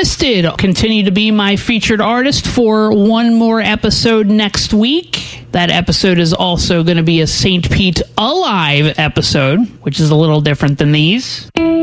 Twisted continue to be my featured artist for one more episode next week. That episode is also going to be a St. Pete Alive episode, which is a little different than these.